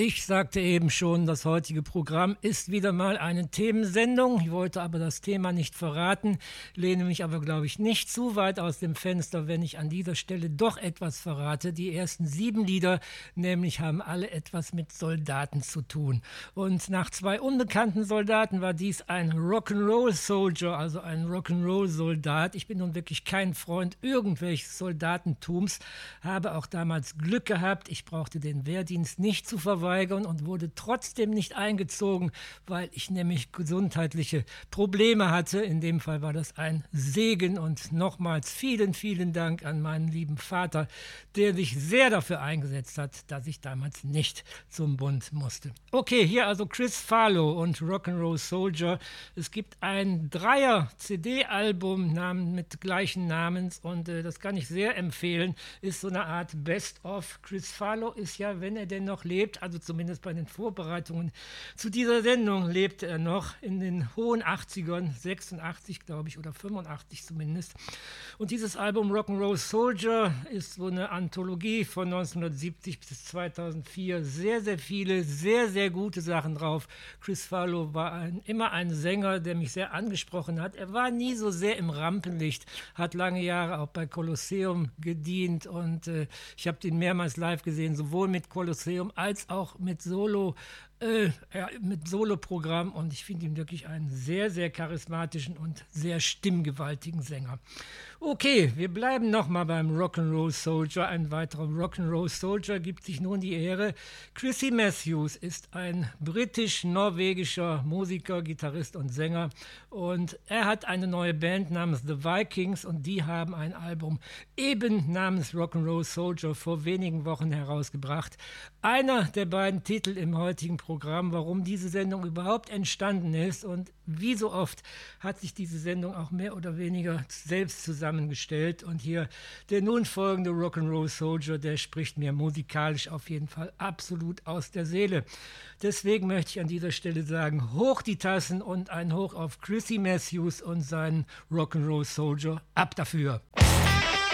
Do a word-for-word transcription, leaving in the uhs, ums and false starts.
Ich sagte eben schon, das heutige Programm ist wieder mal eine Themensendung. Ich wollte aber das Thema nicht verraten, lehne mich aber, glaube ich, nicht zu weit aus dem Fenster, wenn ich an dieser Stelle doch etwas verrate. Die ersten sieben Lieder nämlich haben alle etwas mit Soldaten zu tun. Und nach zwei unbekannten Soldaten war dies ein Rock'n'Roll-Soldier, also ein Rock'n'Roll-Soldat. Ich bin nun wirklich kein Freund irgendwelches Soldatentums, habe auch damals Glück gehabt. Ich brauchte den Wehrdienst nicht zu verweigern und wurde trotzdem nicht eingezogen, weil ich nämlich gesundheitliche Probleme hatte. In dem Fall war das ein Segen und nochmals vielen, vielen Dank an meinen lieben Vater, der sich sehr dafür eingesetzt hat, dass ich damals nicht zum Bund musste. Okay, hier also Chris Farlowe und Rock'n'Roll Soldier. Es gibt ein Dreier-C D-Album mit gleichen Namens und äh, das kann ich sehr empfehlen. Ist so eine Art Best-of. Chris Farlowe ist ja, wenn er denn noch lebt, also zumindest bei den Vorbereitungen zu dieser Sendung lebte er noch in den hohen achtzigern, sechsundachtzig glaube ich oder fünfundachtzig zumindest. Und dieses Album Rock'n'Roll Soldier ist so eine Anthologie von neunzehnhundertsiebzig bis zweitausendvier. Sehr, sehr viele, sehr, sehr gute Sachen drauf. Chris Farlowe war ein, immer ein Sänger, der mich sehr angesprochen hat. Er war nie so sehr im Rampenlicht, hat lange Jahre auch bei Kolosseum gedient und äh, ich habe den mehrmals live gesehen, sowohl mit Kolosseum als auch mit Solo, äh, ja, mit Soloprogramm und ich finde ihn wirklich einen sehr, sehr charismatischen und sehr stimmgewaltigen Sänger. Okay, wir bleiben nochmal beim Rock'n'Roll Soldier. Ein weiterer Rock'n'Roll Soldier gibt sich nun die Ehre. Chrissy Matthews ist ein britisch-norwegischer Musiker, Gitarrist und Sänger und er hat eine neue Band namens The Vikings und die haben ein Album eben namens Rock'n'Roll Soldier vor wenigen Wochen herausgebracht. Einer der beiden Titel im heutigen Programm, warum diese Sendung überhaupt entstanden ist und wie so oft hat sich diese Sendung auch mehr oder weniger selbst zusammengestellt und hier der nun folgende Rock'n'Roll Soldier, der spricht mir musikalisch auf jeden Fall absolut aus der Seele. Deswegen möchte ich an dieser Stelle sagen, hoch die Tassen und ein Hoch auf Chrissy Matthews und seinen Rock'n'Roll Soldier, ab dafür!